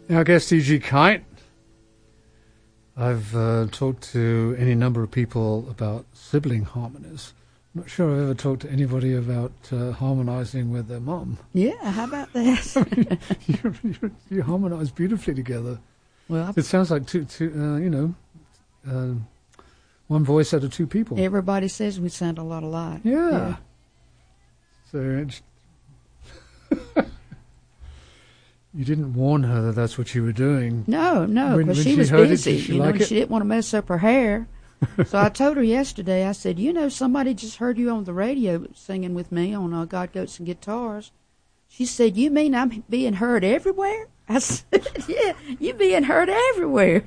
Our guest, E.G. Kite. I've talked to any number of people about sibling harmonies. I'm not sure I've ever talked to anybody about harmonizing with their mum. Yeah, how about that? I mean, you harmonize beautifully together. Well, it sounds like one voice out of two people. Everybody says we sound a lot alike. Yeah. So you didn't warn her that that's what you were doing. No, because she was busy. She didn't want to mess up her hair. So I told her yesterday, I said, somebody just heard you on the radio singing with me on God, Goats, and Guitars. She said, you mean I'm being heard everywhere? I said, yeah, you're being heard everywhere.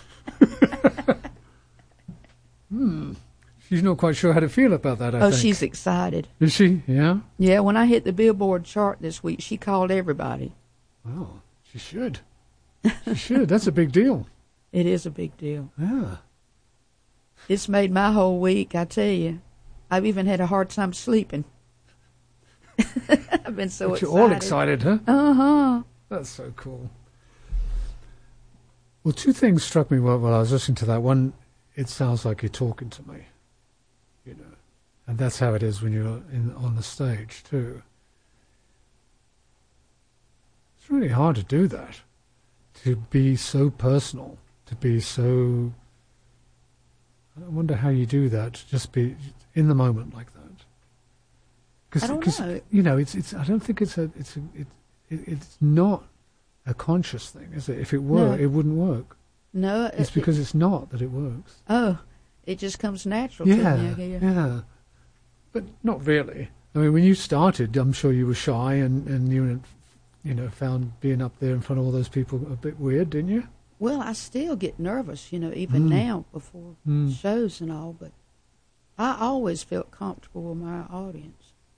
She's not quite sure how to feel about that, I think. Oh, she's excited. Is she? Yeah? Yeah, when I hit the Billboard chart this week, she called everybody. Well, she should. She should. That's a big deal. It is a big deal. Yeah. It's made my whole week, I tell you. I've even had a hard time sleeping. I've been so excited. You're all excited, huh? Uh-huh. That's so cool. Well, two things struck me while I was listening to that. One, it sounds like you're talking to me, and that's how it is when you're on the stage, too. It's really hard to do that, to be so personal, to be so... I wonder how you do that, to just be in the moment like that. I don't know. It's. I don't think it's not a conscious thing, is it? If it were, it wouldn't work. No. It's because it's not that it works. Oh, it just comes natural to me. Yeah. But not really. I mean, when you started, I'm sure you were shy and you found being up there in front of all those people a bit weird, didn't you? Well, I still get nervous, even now before shows and all, but I always felt comfortable with my audience.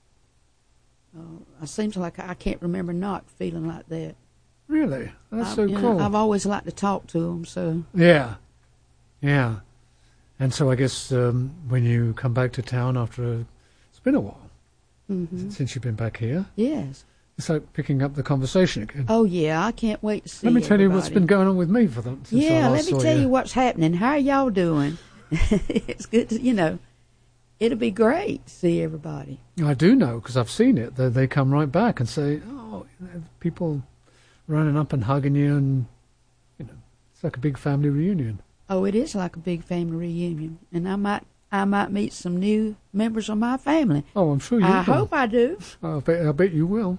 It seems like I can't remember not feeling like that. Really? That's so cool. I've always liked to talk to them, so... Yeah. And so I guess when you come back to town after... It's been a while since you've been back here. Yes. It's like picking up the conversation again. Oh, yeah, I can't wait to see Let me tell you what's been going on with me for them. Yeah, let me tell you what's happening. How are y'all doing? It's good to, it'll be great to see everybody. I do know, because I've seen it. They come right back and say, people running up and hugging you, and, it's like a big family reunion. Oh, it is like a big family reunion. And I might meet some new members of my family. Oh, I'm sure you will. I hope I do. I bet you will.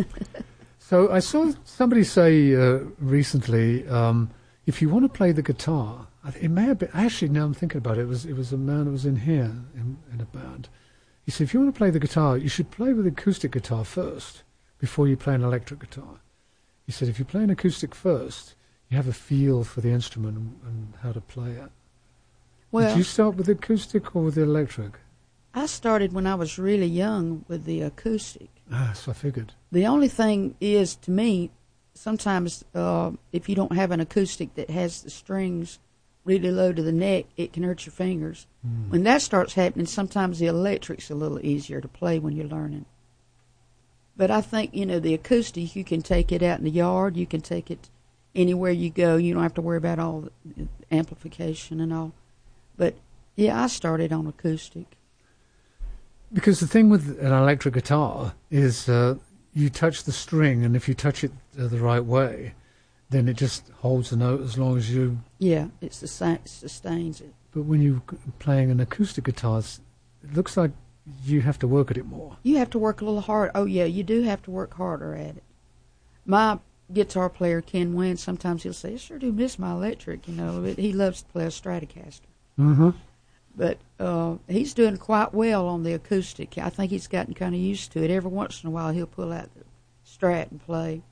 So I saw somebody say recently, if you want to play the guitar, it may have been, actually now I'm thinking about it, it was a man who was in here in a band. He said, if you want to play the guitar, you should play with acoustic guitar first before you play an electric guitar. He said, if you play an acoustic first, you have a feel for the instrument and how to play it. Well, did you start with the acoustic or with the electric? I started when I was really young with the acoustic. So I figured. The only thing is, to me, sometimes if you don't have an acoustic that has the strings really low to the neck, it can hurt your fingers. When that starts happening, sometimes the electric's a little easier to play when you're learning. But I think, the acoustic, you can take it out in the yard, you can take it anywhere you go. You don't have to worry about all the amplification and all. But, yeah, I started on acoustic. Because the thing with an electric guitar is you touch the string, and if you touch it the right way, then it just holds the note as long as you... Yeah, it sustains it. But when you're playing an acoustic guitar, it looks like you have to work at it more. You have to work a little harder. Oh, yeah, you do have to work harder at it. My guitar player, Ken Wynn, sometimes he'll say, I sure do miss my electric, but he loves to play a Stratocaster. Mm-hmm. But he's doing quite well on the acoustic. I think he's gotten kind of used to it. Every once in a while, he'll pull out the Strat and play.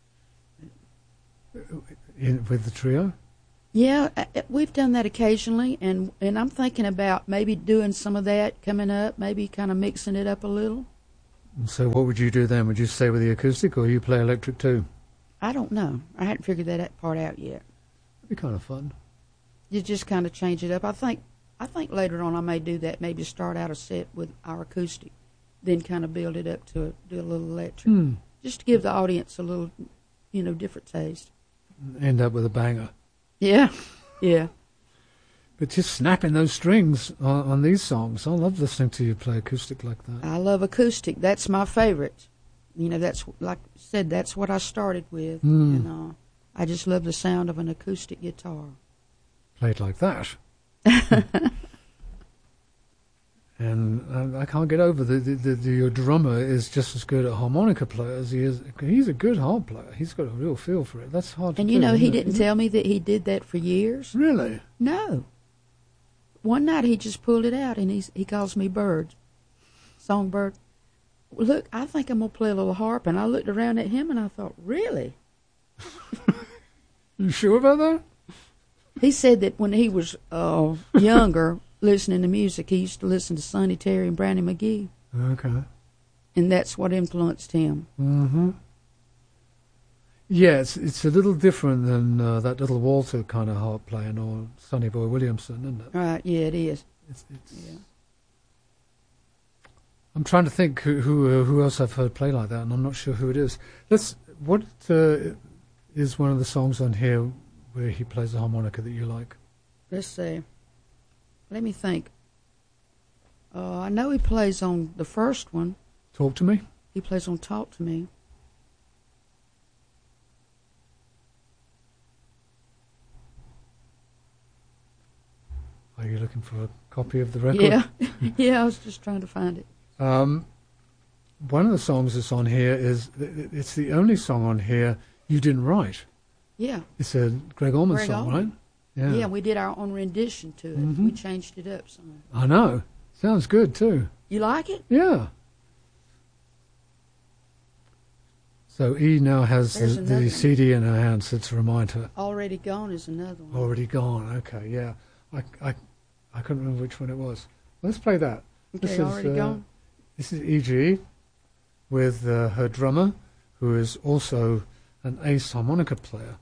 With the trio? Yeah, we've done that occasionally, and I'm thinking about maybe doing some of that coming up, maybe kind of mixing it up a little. And so what would you do then? Would you stay with the acoustic, or you play electric too? I don't know. I hadn't figured that part out yet. It'd be kind of fun. You just kind of change it up. I think later on I may do that, maybe start out a set with our acoustic, then kind of build it up to do a little electric. Just to give the audience a little, different taste. end up with a banger. Yeah, yeah. But just snapping those strings on these songs, I love listening to you play acoustic like that. I love acoustic. That's my favorite. You know, that's, like I said, that's what I started with. And I just love the sound of an acoustic guitar. Played like that. And I can't get over your drummer is just as good a harmonica player as he is. He's a good harp player. He's got a real feel for it. That's hard to do. And you know, he didn't tell me that he did that for years. Really? No. One night he just pulled it out, and he calls me Bird, Songbird. Look, I think I'm going to play a little harp. And I looked around at him, and I thought, really? You sure about that? He said that when he was younger, listening to music, he used to listen to Sonny Terry and Brownie McGhee. Okay. And that's what influenced him. Mm-hmm. Yeah, it's a little different than that little Walter kind of harp playing or Sonny Boy Williamson, isn't it? Right, yeah, it is. Yeah. I'm trying to think who else I've heard play like that, and I'm not sure who it is. What is one of the songs on here where he plays the harmonica that you like? Let's see. Let me think. I know he plays on the first one. Talk to Me? He plays on Talk to Me. Are you looking for a copy of the record? Yeah. Yeah, I was just trying to find it. One of the songs that's on here it's the only song on here you didn't write. Yeah. It's a Greg Allman song, right? Yeah, we did our own rendition to it. Mm-hmm. We changed it up some. I know. Sounds good, too. You like it? Yeah. So E now has the CD in her hand, so to remind her. Already Gone is another one. Already Gone, okay, yeah. I couldn't remember which one it was. Let's play that. Okay, Already Gone. This is E.G. with her drummer, who is also an ace harmonica player.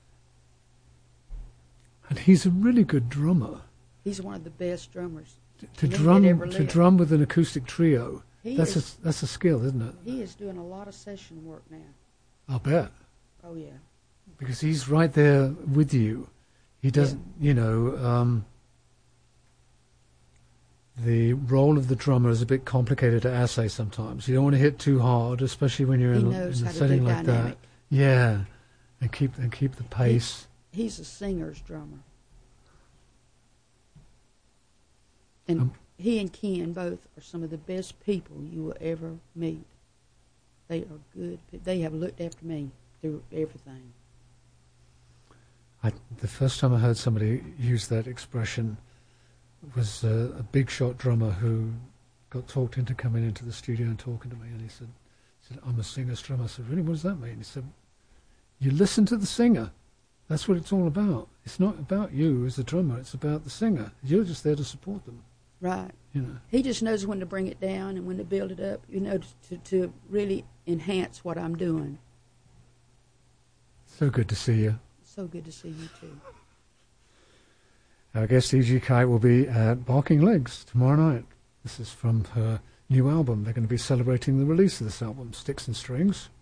And he's a really good drummer. He's one of the best drummers. To drum with an acoustic trio, that's a skill, isn't it? He is doing a lot of session work now. I'll bet. Oh, yeah. Because he's right there with you. He doesn't, the role of the drummer is a bit complicated to assay sometimes. You don't want to hit too hard, especially when you're in a setting like that. Yeah, and keep the pace. He's a singer's drummer. And he and Ken both are some of the best people you will ever meet. They are good. They have looked after me through everything. The first time I heard somebody use that expression was a big shot drummer who got talked into coming into the studio and talking to me, and he said, I'm a singer's drummer. I said, really, what does that mean? He said, you listen to the singer. That's what it's all about. It's not about you as a drummer. It's about the singer. You're just there to support them. Right. You know. He just knows when to bring it down and when to build it up, to really enhance what I'm doing. So good to see you. So good to see you, too. Our guest, E.G. Kite, will be at Barking Legs tomorrow night. This is from her new album. They're going to be celebrating the release of this album, Sticks and Strings.